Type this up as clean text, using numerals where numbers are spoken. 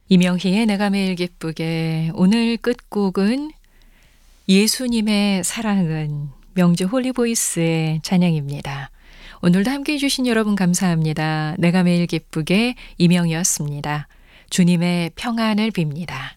이명희의 내가 매일 기쁘게. 오늘 끝곡은 예수님의 사랑은, 명주 홀리보이스의 찬양입니다. 오늘도 함께해 주신 여러분 감사합니다. 내가 매일 기쁘게 이명희였습니다. 주님의 평안을 빕니다.